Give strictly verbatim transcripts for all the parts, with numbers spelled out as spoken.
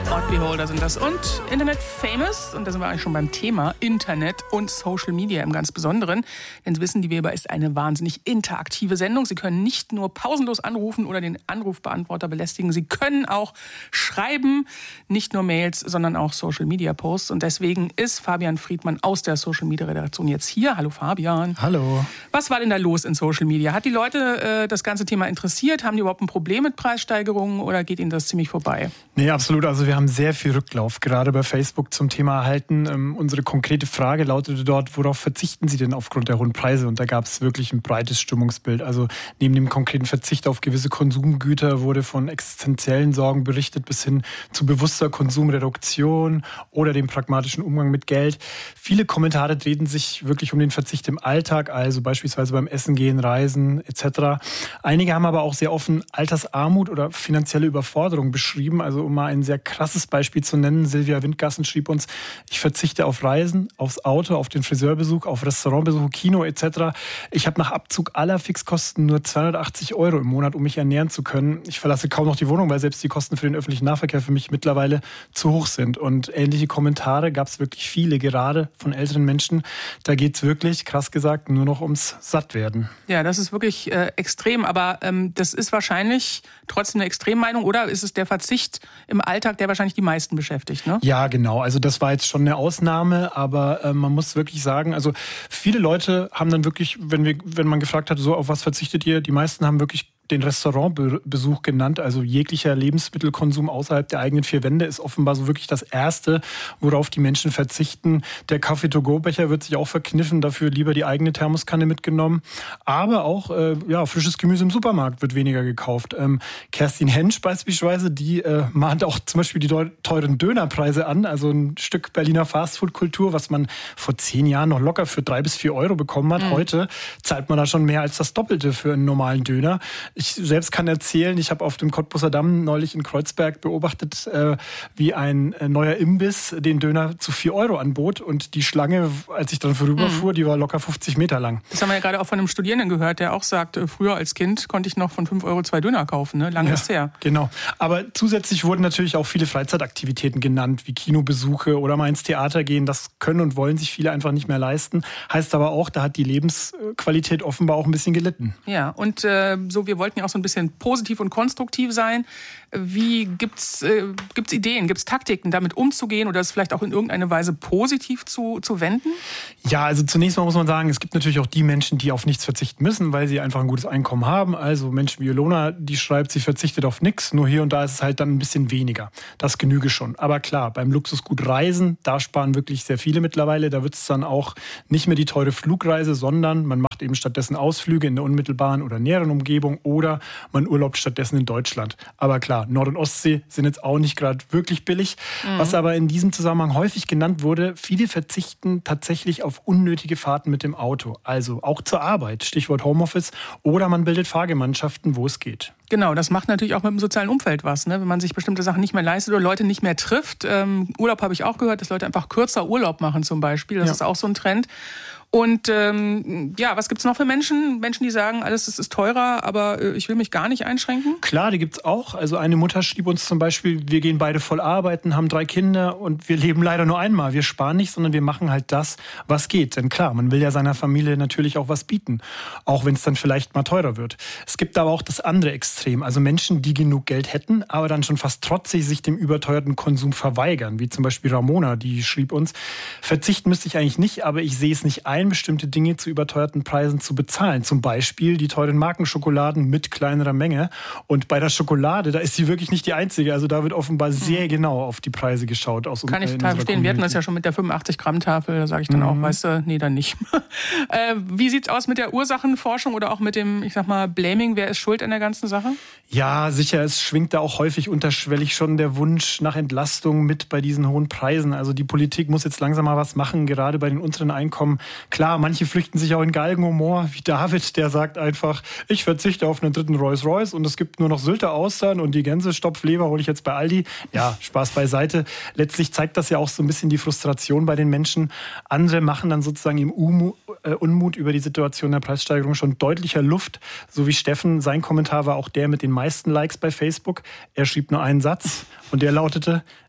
Odd Beholder sind das. Und Internet Famous, und da sind wir eigentlich schon beim Thema Internet und Social Media im ganz Besonderen. Denn Sie wissen, die Weber ist eine wahnsinnig interaktive Sendung. Sie können nicht nur pausenlos anrufen oder den Anrufbeantworter belästigen. Sie können auch schreiben, nicht nur Mails, sondern auch Social Media Posts. Und deswegen ist Fabian Friedmann aus der Social Media Redaktion jetzt hier. Hallo Fabian. Hallo. Was war denn da los in Social Media? Hat die Leute äh, das ganze Thema interessiert? Haben die überhaupt ein Problem mit Preissteigerungen oder geht Ihnen das ziemlich vorbei? Nee, absolut. Also wir haben sehr viel Rücklauf, gerade bei Facebook zum Thema erhalten. Ähm, unsere konkrete Frage lautete dort, worauf verzichten Sie denn aufgrund der hohen Preise? Und da gab es wirklich ein breites Stimmungsbild. Also neben dem konkreten Verzicht auf gewisse Konsumgüter wurde von existenziellen Sorgen berichtet bis hin zu bewusster Konsumreduktion oder dem pragmatischen Umgang mit Geld. Viele Kommentare drehten sich wirklich um den Verzicht im Alltag, also beispielsweise beim Essen gehen, Reisen et cetera. Einige haben aber auch sehr offen Altersarmut oder finanzielle Überforderung beschrieben. Also um mal ein sehr krasses Beispiel zu nennen, Silvia Windgassen schrieb uns, ich verzichte auf Reisen, aufs Auto, auf den Friseurbesuch, auf Restaurantbesuch, Kino et cetera. Ich habe nach Abzug aller Fixkosten nur zweihundertachtzig Euro im Monat, um mich ernähren zu können. Ich verlasse kaum noch die Wohnung, weil selbst die Kosten für den öffentlichen Nahverkehr für mich mittlerweile zu hoch sind. Und ähnliche Kommentare gab es wirklich viele, gerade von älteren Menschen. Da geht es wirklich, krass gesagt, nur noch ums Sattwerden. Ja, das ist wirklich äh, extrem, aber ähm, das ist wahrscheinlich trotzdem eine Extremmeinung, oder ist es der Verzicht im Alltag, der wahrscheinlich die meisten beschäftigt, ne? Ja, genau. Also das war jetzt schon eine Ausnahme, aber äh, man muss wirklich sagen, also viele Leute haben dann wirklich, wenn wir, wenn man gefragt hat, so auf was verzichtet ihr, die meisten haben wirklich den Restaurantbesuch genannt, also jeglicher Lebensmittelkonsum außerhalb der eigenen vier Wände ist offenbar so wirklich das Erste, worauf die Menschen verzichten. Der Kaffee-to-go-Becher wird sich auch verkniffen, dafür lieber die eigene Thermoskanne mitgenommen. Aber auch äh, ja, frisches Gemüse im Supermarkt wird weniger gekauft. Ähm, Kerstin Hensch beispielsweise, die äh, mahnt auch zum Beispiel die teuren Dönerpreise an, also ein Stück Berliner Fastfood-Kultur, was man vor zehn Jahren noch locker für drei bis vier Euro bekommen hat. Mhm. Heute zahlt man da schon mehr als das Doppelte für einen normalen Döner. Ich selbst kann erzählen, ich habe auf dem Cottbuser Damm neulich in Kreuzberg beobachtet, äh, wie ein äh, neuer Imbiss den Döner zu vier Euro anbot. Und die Schlange, als ich dann vorüberfuhr, mhm. die war locker fünfzig Meter lang. Das haben wir ja gerade auch von einem Studierenden gehört, der auch sagt, äh, früher als Kind konnte ich noch von fünf Euro zwei Döner kaufen. Ne? Lange ja, ist her. Genau. Aber zusätzlich wurden natürlich auch viele Freizeitaktivitäten genannt, wie Kinobesuche oder mal ins Theater gehen. Das können und wollen sich viele einfach nicht mehr leisten. Heißt aber auch, da hat die Lebensqualität offenbar auch ein bisschen gelitten. Ja, und äh, so wir wollten ja auch so ein bisschen positiv und konstruktiv sein. Wie gibt's äh, gibt's Ideen, gibt's Taktiken, damit umzugehen oder es vielleicht auch in irgendeiner Weise positiv zu, zu wenden? Ja, also zunächst mal muss man sagen, es gibt natürlich auch die Menschen, die auf nichts verzichten müssen, weil sie einfach ein gutes Einkommen haben. Also Menschen wie Ilona, die schreibt, sie verzichtet auf nichts, nur hier und da ist es halt dann ein bisschen weniger. Das genüge schon. Aber klar, beim Luxusgut Reisen, da sparen wirklich sehr viele mittlerweile. Da wird es dann auch nicht mehr die teure Flugreise, sondern man macht eben stattdessen Ausflüge in der unmittelbaren oder näheren Umgebung oder man urlaubt stattdessen in Deutschland. Aber klar, Nord- und Ostsee sind jetzt auch nicht gerade wirklich billig. Mhm. Was aber in diesem Zusammenhang häufig genannt wurde, viele verzichten tatsächlich auf unnötige Fahrten mit dem Auto. Also auch zur Arbeit, Stichwort Homeoffice. Oder man bildet Fahrgemeinschaften, wo es geht. Genau, das macht natürlich auch mit dem sozialen Umfeld was, ne? Wenn man sich bestimmte Sachen nicht mehr leistet oder Leute nicht mehr trifft. Ähm, Urlaub habe ich auch gehört, dass Leute einfach kürzer Urlaub machen zum Beispiel. Das ja. ist auch so ein Trend. Und ähm, ja, was gibt's noch für Menschen? Menschen, die sagen, alles das ist teurer, aber äh, ich will mich gar nicht einschränken? Klar, die gibt's auch. Also eine Mutter schrieb uns zum Beispiel, wir gehen beide voll arbeiten, haben drei Kinder und wir leben leider nur einmal. Wir sparen nicht, sondern wir machen halt das, was geht. Denn klar, man will ja seiner Familie natürlich auch was bieten, auch wenn es dann vielleicht mal teurer wird. Es gibt aber auch das andere Extrem, also Menschen, die genug Geld hätten, aber dann schon fast trotzig sich dem überteuerten Konsum verweigern, wie zum Beispiel Ramona, die schrieb uns, verzichten müsste ich eigentlich nicht, aber ich sehe es nicht ein, bestimmte Dinge zu überteuerten Preisen zu bezahlen. Zum Beispiel die teuren Markenschokoladen mit kleinerer Menge. Und bei der Schokolade, da ist sie wirklich nicht die einzige. Also da wird offenbar sehr genau auf die Preise geschaut. Aus Kann ich total verstehen. Wir hatten das ja schon mit der fünfundachtzig Gramm Tafel. Da sage ich dann mhm. auch, weißt du, nee, dann nicht. äh, wie sieht's aus mit der Ursachenforschung oder auch mit dem, ich sag mal, Blaming? Wer ist schuld an der ganzen Sache? Ja, sicher. Es schwingt da auch häufig unterschwellig schon der Wunsch nach Entlastung mit bei diesen hohen Preisen. Also die Politik muss jetzt langsam mal was machen, gerade bei den unteren Einkommen. Klar, manche flüchten sich auch in Galgenhumor, wie David, der sagt einfach, ich verzichte auf einen dritten Rolls-Royce und es gibt nur noch Sylter Austern und die Gänsestopfleber hole ich jetzt bei Aldi. Ja, Spaß beiseite. Letztlich zeigt das ja auch so ein bisschen die Frustration bei den Menschen. Andere machen dann sozusagen im Unmut, äh, Unmut über die Situation der Preissteigerung schon deutlicher Luft. So wie Steffen, sein Kommentar war auch der mit den meisten Likes bei Facebook. Er schrieb nur einen Satz und der lautete,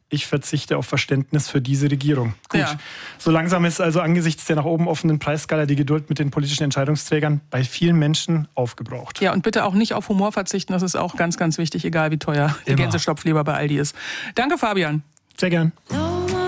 Ich verzichte auf Verständnis für diese Regierung. Gut, ja. So langsam ist also angesichts der nach oben offenen Preisskala die Geduld mit den politischen Entscheidungsträgern bei vielen Menschen aufgebraucht. Ja, und bitte auch nicht auf Humor verzichten, das ist auch ganz, ganz wichtig, egal wie teuer der Gänsestopfleber bei Aldi ist. Danke, Fabian. Sehr gern. No.